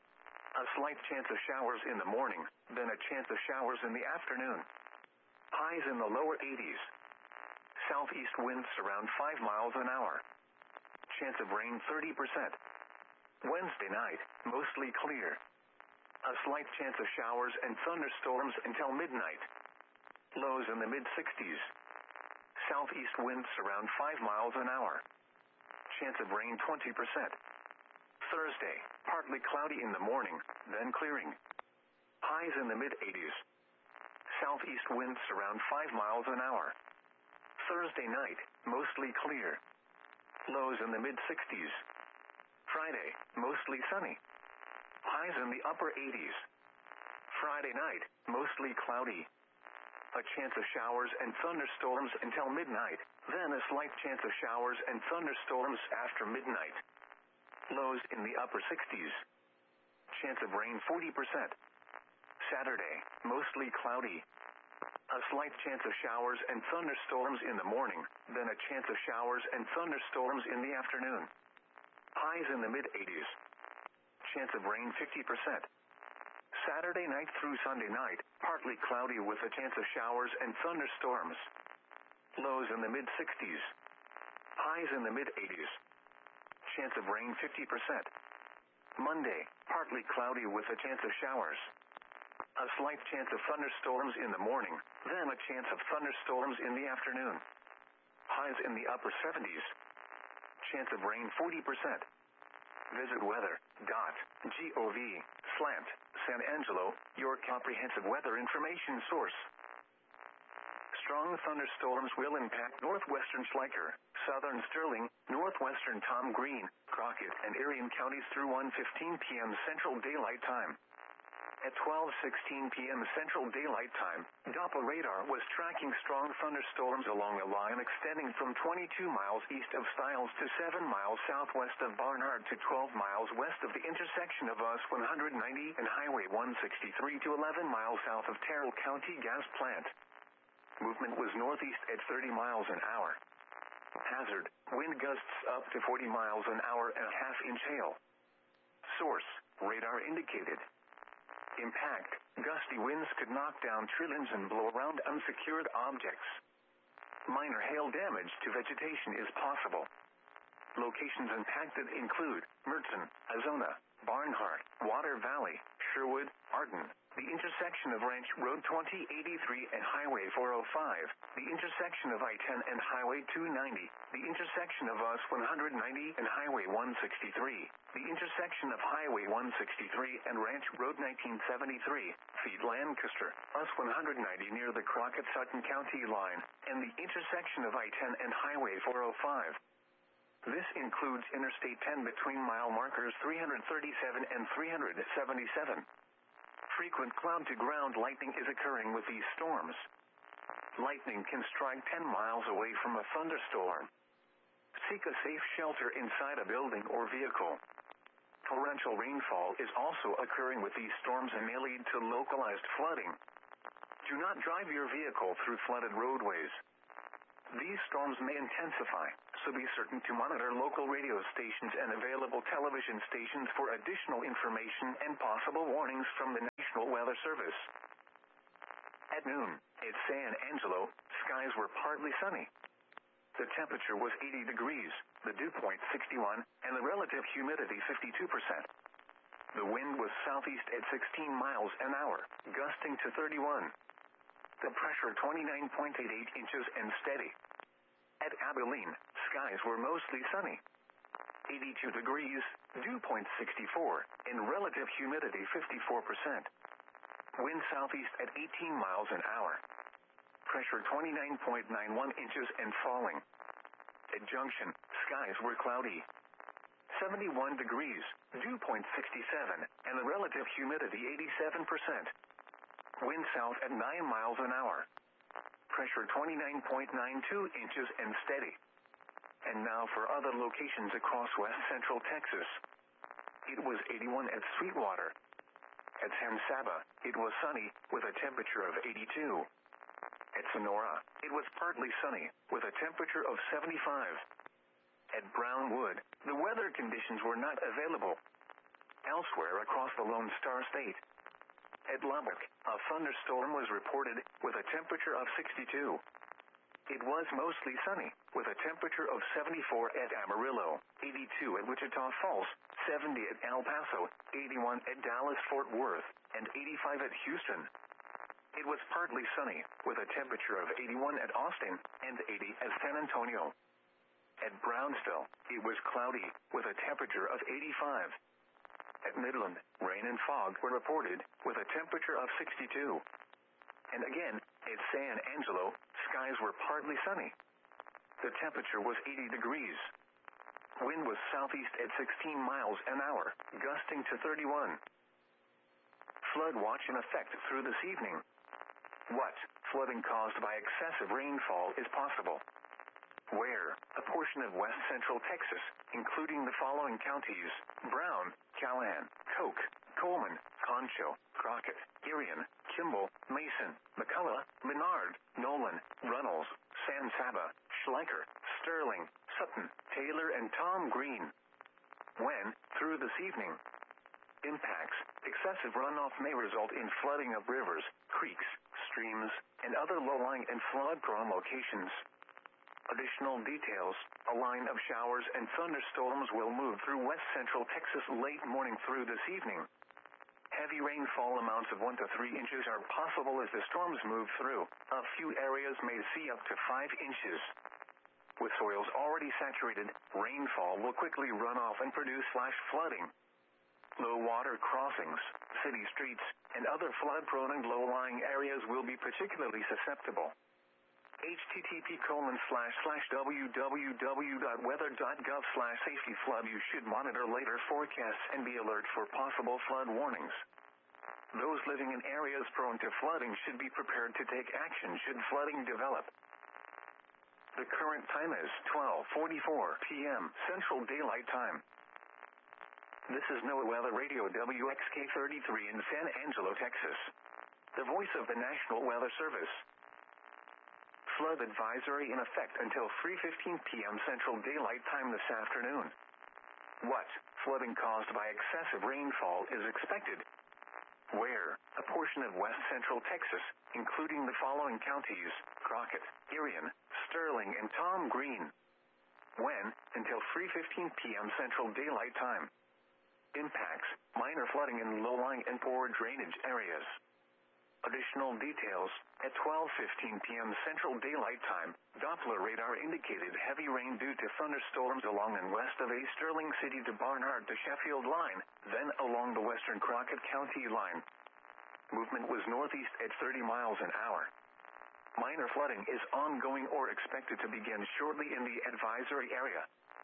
A slight chance of showers in the morning, then a chance of showers in the afternoon. Highs in the lower eighties. Southeast winds around five miles an hour. Chance of rain thirty percent. Wednesday night, mostly clear. A slight chance of showers and thunderstorms until midnight. Lows in the mid-sixties. Southeast winds around five miles an hour. Chance of rain twenty percent. Thursday, partly cloudy in the morning, then clearing. Highs in the mid-eighties. Southeast winds around five miles an hour. Thursday night, mostly clear. Lows in the mid-sixties. Friday, mostly sunny. Highs in the upper eighties. Friday night, mostly cloudy. A chance of showers and thunderstorms until midnight, then a slight chance of showers and thunderstorms after midnight. Lows in the upper sixties. Chance of rain forty percent. Saturday, mostly cloudy. A slight chance of showers and thunderstorms in the morning, then a chance of showers and thunderstorms in the afternoon. Highs in the mid-eighties. Chance of rain fifty percent. Saturday night through Sunday night, partly cloudy with a chance of showers and thunderstorms. Lows in the mid-sixties. Highs in the mid-eighties. Chance of rain fifty percent. Monday, partly cloudy with a chance of showers. A slight chance of thunderstorms in the morning, then a chance of thunderstorms in the afternoon. Highs in the upper seventies. Chance of rain forty percent. Visit weather.gov slant San Angelo, your comprehensive weather information source. Strong thunderstorms will impact northwestern Schleicher, southern Sterling, northwestern Tom Green, Crockett, and Arion counties through one fifteen p.m. Central Daylight Time. At twelve sixteen p.m. Central Daylight Time, Doppler radar was tracking strong thunderstorms along a line extending from twenty-two miles east of Stiles to seven miles southwest of Barnard to twelve miles west of the intersection of U S one ninety and Highway one sixty-three to eleven miles south of Terrell County Gas Plant. Movement was northeast at thirty miles an hour. Hazard, wind gusts up to forty miles an hour and a half-inch hail. Source, radar indicated. Impact, gusty winds could knock down trillions and blow around unsecured objects. Minor hail damage to vegetation is possible. Locations impacted include Mertzen, Azona, Barnhart, Water Valley, Sherwood, Arden, the intersection of Ranch Road twenty eighty-three and Highway four oh five, the intersection of I ten and Highway two ninety, the intersection of U S one ninety and Highway one sixty-three, the intersection of Highway one sixty-three and Ranch Road nineteen seventy-three, feed Lancaster, U S one ninety near the Crockett-Sutton County line, and the intersection of I ten and Highway four oh five. This includes Interstate ten between mile markers three thirty-seven and three seventy-seven. Frequent cloud-to-ground lightning is occurring with these storms. Lightning can strike ten miles away from a thunderstorm. Seek a safe shelter inside a building or vehicle. Torrential rainfall is also occurring with these storms and may lead to localized flooding. Do not drive your vehicle through flooded roadways. These storms may intensify, so be certain to monitor local radio stations and available television stations for additional information and possible warnings from the National Weather Service. At noon, at San Angelo, skies were partly sunny. The temperature was eighty degrees, the dew point sixty-one, and the relative humidity fifty-two percent. The wind was southeast at sixteen miles an hour, gusting to thirty-one. The pressure twenty-nine point eight eight inches and steady. At Abilene, skies were mostly sunny. eighty-two degrees, dew point sixty-four, and relative humidity fifty-four percent. Wind southeast at eighteen miles an hour. Pressure twenty-nine point nine one inches and falling. At Junction, skies were cloudy. seventy-one degrees, dew point sixty-seven, and the relative humidity eighty-seven percent. Wind south at nine miles an hour. Pressure twenty-nine point nine two inches and steady. And now for other locations across west central Texas. It was eighty-one at Sweetwater. At San Saba, it was sunny, with a temperature of eighty-two. At Sonora, it was partly sunny, with a temperature of seventy-five. At Brownwood, the weather conditions were not available. Elsewhere across the Lone Star State. At Lubbock, a thunderstorm was reported, with a temperature of sixty-two. It was mostly sunny, with a temperature of seventy-four at Amarillo, eighty-two at Wichita Falls, seventy at El Paso, eighty-one at Dallas-Fort Worth, and eighty-five at Houston. It was partly sunny, with a temperature of eighty-one at Austin, and eighty at San Antonio. At Brownsville, it was cloudy, with a temperature of eighty-five. At Midland, rain and fog were reported, with a temperature of sixty-two. And again, at San Angelo, skies were partly sunny. The temperature was eighty degrees. Wind was southeast at sixteen miles an hour, gusting to thirty-one. Flood watch in effect through this evening. What flooding caused by excessive rainfall is possible? Where a portion of west central Texas, including the following counties: Brown, Callahan, Koch, Coleman, Concho, Crockett, Irion, Kimball, Mason, McCullough, Menard, Nolan, Runnels, San Saba, Schleicher, Sterling, Sutton, Taylor, and Tom Green. When, through this evening. Impacts: excessive runoff may result in flooding of rivers, creeks, streams, and other low-lying and flood-prone locations. Additional details: a line of showers and thunderstorms will move through west central Texas late morning through this evening. Heavy rainfall amounts of one to three inches are possible as the storms move through. A few areas may see up to five inches. With soils already saturated, rainfall will quickly run off and produce flash flooding. Low water crossings, city streets, and other flood-prone and low-lying areas will be particularly susceptible. http colon slash slash www.weather.gov slash safety flood. You should monitor later forecasts and be alert for possible flood warnings. Those living in areas prone to flooding should be prepared to take action should flooding develop. The current time is twelve forty-four p m Central Daylight Time. This is NOAA Weather Radio W X K thirty-three in San Angelo, Texas. The voice of the National Weather Service. Flood advisory in effect until three fifteen p m Central Daylight Time this afternoon. What flooding caused by excessive rainfall is expected? Where a portion of west central Texas, including the following counties: Crockett, Irion, Sterling, and Tom Green. When until three fifteen p m Central Daylight Time. Impacts: minor flooding in low-lying and poor drainage areas. Additional details: at twelve fifteen p m Central Daylight Time, Doppler radar indicated heavy rain due to thunderstorms along and west of a Sterling City to Barnard to Sheffield line, then along the western Crockett County line. Movement was northeast at thirty miles an hour. Minor flooding is ongoing or expected to begin shortly in the advisory area.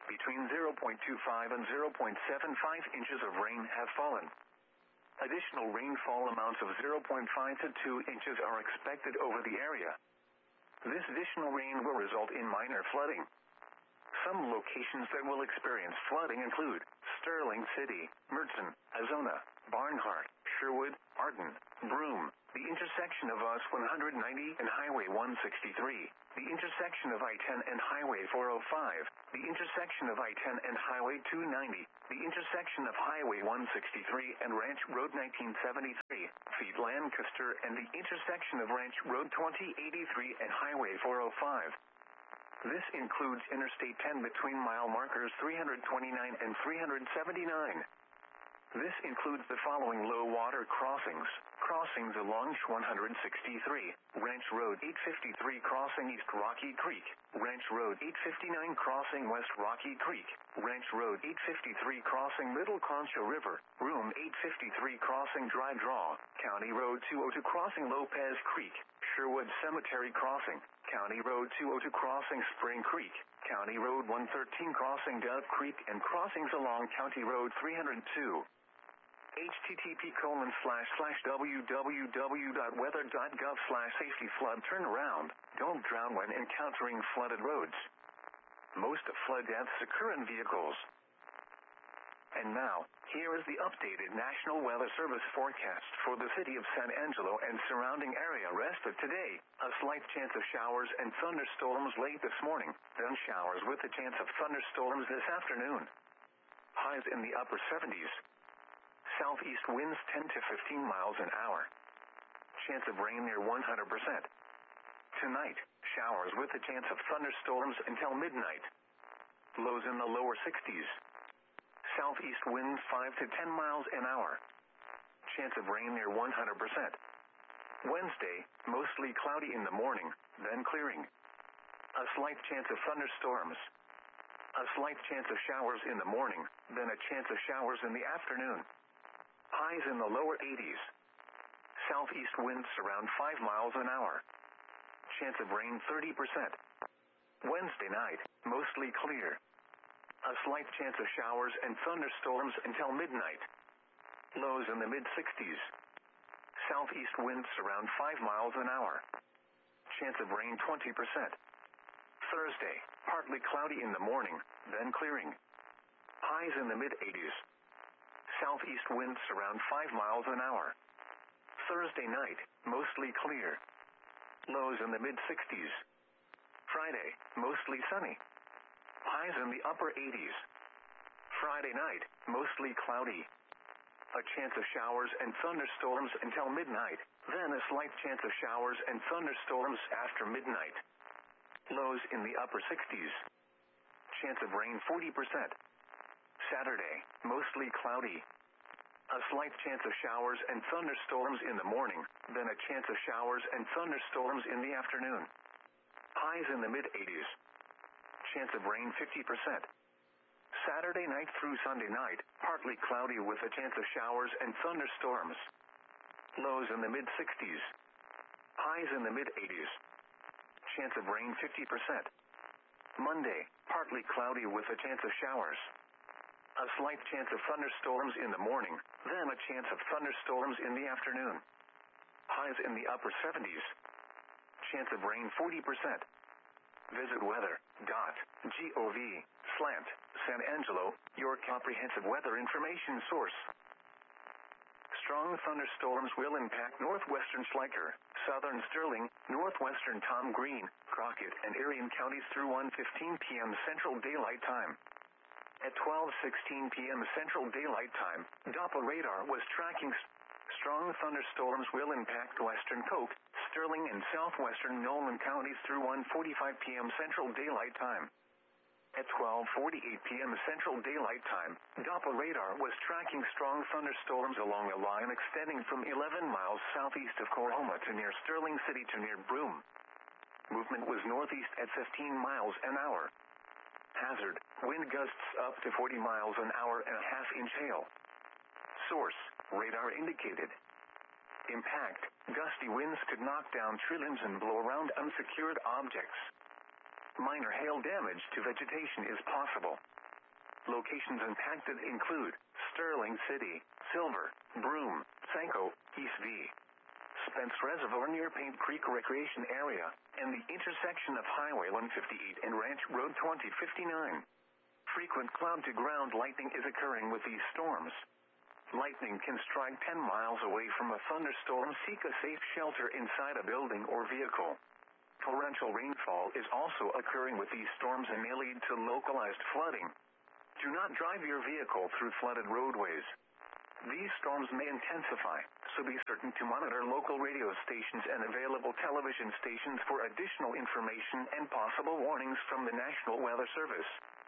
Between zero point two five and zero point seven five inches of rain have fallen. Additional rainfall amounts of zero point five to two inches are expected over the area. This additional rain will result in minor flooding. Some locations that will experience flooding include Sterling City, Mertzen, Azona, Barnhart, Sherwood, Arden, Broome, the intersection of U S one ninety and Highway one sixty-three, the intersection of I ten and Highway four oh five, the intersection of I ten and Highway two ninety, the intersection of Highway one sixty-three and Ranch Road nineteen seventy-three, feet Lancaster, and the intersection of Ranch Road twenty eighty-three and Highway four oh five. This includes Interstate ten between mile markers three twenty-nine and three seventy-nine. This includes the following low water crossings. Crossings along one sixty-three, Ranch Road eight fifty-three crossing East Rocky Creek, Ranch Road eight fifty-nine crossing West Rocky Creek, Ranch Road eight fifty-three crossing Middle Concho River, Room eight fifty-three crossing Dry Draw, County Road two oh two crossing Lopez Creek, Sherwood Cemetery crossing, County Road two oh two crossing Spring Creek, County Road one thirteen crossing Dove Creek, and crossings along County Road three oh two. http colon slash slash www.weather.gov slash safety flood turnaround. Don't drown when encountering flooded roads. Most flood deaths occur in vehicles. And now, here is the updated National Weather Service forecast for the city of San Angelo and surrounding area. Rest of today, a slight chance of showers and thunderstorms late this morning, then showers with a chance of thunderstorms this afternoon. Highs in the upper seventies. Southeast winds ten to fifteen miles an hour. Chance of rain near one hundred percent. Tonight, showers with a chance of thunderstorms until midnight. Lows in the lower sixties. Southeast winds five to ten miles an hour. Chance of rain near one hundred percent. Wednesday, mostly cloudy in the morning, then clearing. A slight chance of thunderstorms. A slight chance of showers in the morning, then a chance of showers in the afternoon. Highs in the lower eighties. Southeast winds around five miles an hour. Chance of rain thirty percent. Wednesday night, mostly clear. A slight chance of showers and thunderstorms until midnight. Lows in the mid-sixties. Southeast winds around five miles an hour. Chance of rain twenty percent. Thursday, partly cloudy in the morning, then clearing. Highs in the mid-eighties. Southeast winds around five miles an hour. Thursday night, mostly clear. Lows in the mid-sixties. Friday, mostly sunny. Highs in the upper eighties. Friday night, mostly cloudy. A chance of showers and thunderstorms until midnight, then a slight chance of showers and thunderstorms after midnight. Lows in the upper sixties. Chance of rain forty percent. Saturday, mostly cloudy. A slight chance of showers and thunderstorms in the morning, then a chance of showers and thunderstorms in the afternoon. Highs in the mid-eighties. Chance of rain fifty percent. Saturday night through Sunday night, partly cloudy with a chance of showers and thunderstorms. Lows in the mid-sixties. Highs in the mid-eighties. Chance of rain fifty percent. Monday, partly cloudy with a chance of showers. A slight chance of thunderstorms in the morning, then a chance of thunderstorms in the afternoon. Highs in the upper seventies. Chance of rain forty percent. Visit weather dot gov slash San Angelo, your comprehensive weather information source. Strong thunderstorms will impact northwestern Schleicher, southern Sterling, northwestern Tom Green, Crockett, and Arion counties through one fifteen p.m. Central Daylight Time. At twelve sixteen p.m. Central Daylight Time, Doppler radar was tracking st- strong thunderstorms will impact western Coke, Sterling, and southwestern Nolan counties through one forty-five p.m. Central Daylight Time. At twelve forty-eight p.m. Central Daylight Time, Doppler radar was tracking strong thunderstorms along a line extending from eleven miles southeast of Coahoma to near Sterling City to near Broome. Movement was northeast at fifteen miles an hour. Hazard, wind gusts up to forty miles an hour and a half inch hail. Source, radar indicated. Impact, gusty winds could knock down tree limbs and blow around unsecured objects. Minor hail damage to vegetation is possible. Locations impacted include Sterling City, Silver, Broome, Sanko, East V, Spence Reservoir near Paint Creek Recreation Area, and the intersection of Highway one fifty-eight and Ranch Road twenty fifty-nine. Frequent cloud-to-ground lightning is occurring with these storms. Lightning can strike ten miles away from a thunderstorm. Seek a safe shelter inside a building or vehicle. Torrential rainfall is also occurring with these storms and may lead to localized flooding. Do not drive your vehicle through flooded roadways. These storms may intensify, so be certain to monitor local radio stations and available television stations for additional information and possible warnings from the National Weather Service.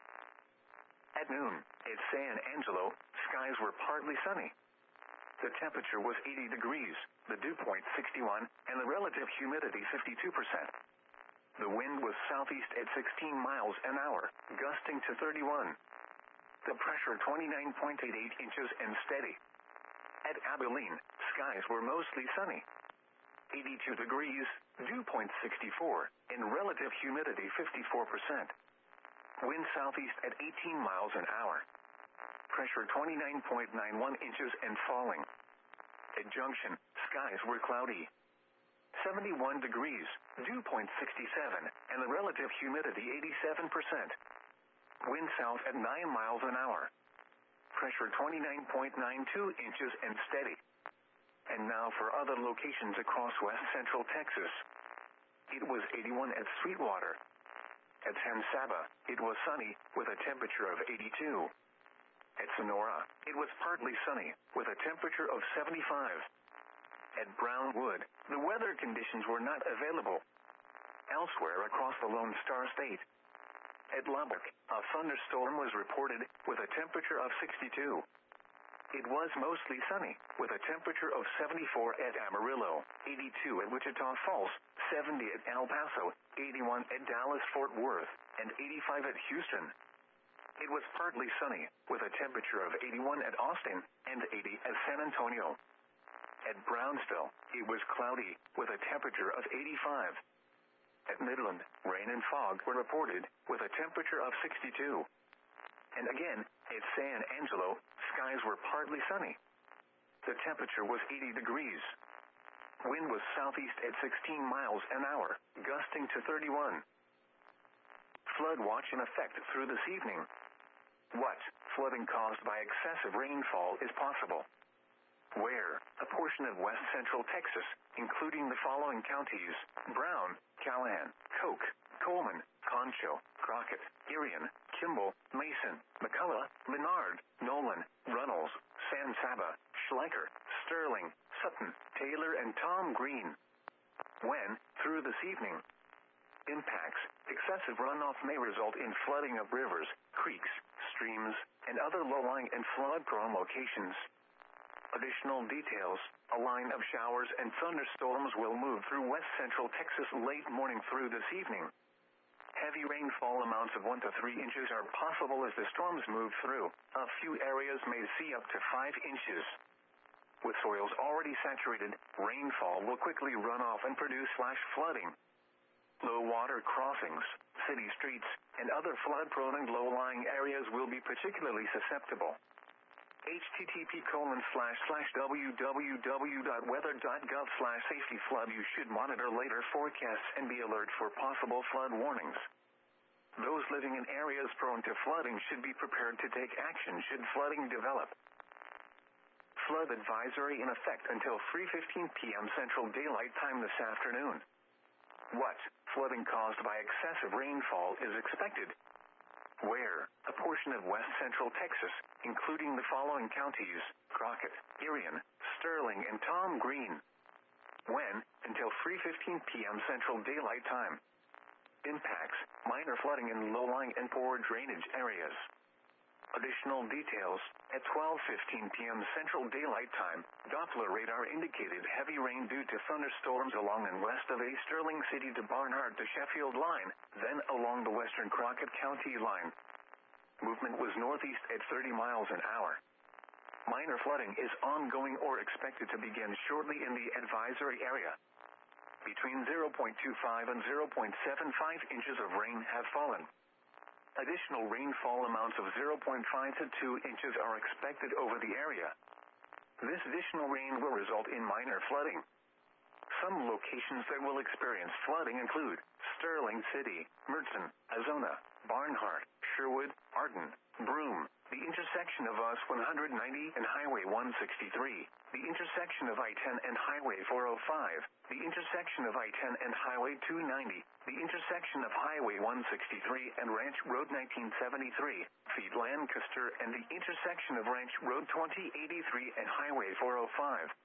At noon, at San Angelo, skies were partly sunny. The temperature was eighty degrees, the dew point sixty-one, and the relative humidity fifty-two percent. The wind was southeast at sixteen miles an hour, gusting to thirty-one. The pressure twenty-nine point eight eight inches and steady. At Abilene, skies were mostly sunny. eighty-two degrees, dew point sixty-four, and relative humidity fifty-four percent. Wind southeast at eighteen miles an hour. Pressure twenty-nine point nine one inches and falling. At Junction, skies were cloudy. seventy-one degrees, dew point sixty-seven, and the relative humidity eighty-seven percent. Wind south at nine miles an hour. Pressure twenty-nine point nine two inches and steady. And now for other locations across west central Texas. It was eighty-one at Sweetwater. At San Saba, it was sunny, with a temperature of eighty-two. At Sonora, it was partly sunny, with a temperature of seventy-five. At Brownwood, the weather conditions were not available. Elsewhere across the Lone Star State. At Lubbock, a thunderstorm was reported, with a temperature of sixty-two. It was mostly sunny, with a temperature of seventy-four at Amarillo, eighty-two at Wichita Falls, seventy at El Paso, eighty-one at Dallas-Fort Worth, and eighty-five at Houston. It was partly sunny, with a temperature of eighty-one at Austin, and eighty at San Antonio. At Brownsville, it was cloudy, with a temperature of eighty-five. At Midland, rain and fog were reported, with a temperature of sixty-two. And again, at San Angelo, skies were partly sunny. The temperature was eighty degrees. Wind was southeast at sixteen miles an hour, gusting to thirty-one. Flood watch in effect through this evening. What? Flooding caused by excessive rainfall is possible. Where? A portion of west central Texas, including the following counties: Brown, Callahan, Coke, Coleman, Concho, Crockett, Irion, Kimball, Mason, McCullough, Menard, Nolan, Runnels, San Saba, Schleicher, Sterling, Sutton, Taylor, and Tom Green. When? Through this evening. Impacts: excessive runoff may result in flooding of rivers, creeks, streams, and other low-lying and flood-prone locations. Additional details: a line of showers and thunderstorms will move through west central Texas late morning through this evening. Heavy rainfall amounts of one to three inches are possible as the storms move through. A few areas may see up to five inches. With soils already saturated, rainfall will quickly run off and produce flash flooding. Low water crossings, city streets, and other flood-prone and low-lying areas will be particularly susceptible. http colon slash slash www.weather.gov slash safety flood. You should monitor later forecasts and be alert for possible flood warnings. Those living in areas prone to flooding should be prepared to take action should flooding develop. Flood advisory in effect until three fifteen p.m. Central Daylight Time this afternoon. What? Flooding caused by excessive rainfall is expected. Where? A portion of west central Texas, including the following counties: Crockett, Irion, Sterling, and Tom Green. When? Until three fifteen p.m. Central Daylight Time. Impacts: minor flooding in low-lying and poor drainage areas. Additional details: at twelve fifteen p.m. Central Daylight Time, Doppler radar indicated heavy rain due to thunderstorms along and west of a Sterling City to Barnhart to Sheffield line, then along the western Crockett County line. Movement was northeast at thirty miles an hour. Minor flooding is ongoing or expected to begin shortly in the advisory area. Between zero point two five and zero point seven five inches of rain have fallen. Additional rainfall amounts of zero point five to two inches are expected over the area. This additional rain will result in minor flooding. Some locations that will experience flooding include Sterling City, Mertzen, Azona, Barnhart, Sherwood, Arden, Broome, the intersection of U S one ninety and Highway one sixty-three, the intersection of I ten and Highway four oh five, the intersection of I ten and Highway two ninety, the intersection of Highway one sixty-three and Ranch Road nineteen seventy-three, Feet Lancaster, and the intersection of Ranch Road twenty eighty-three and Highway four oh five.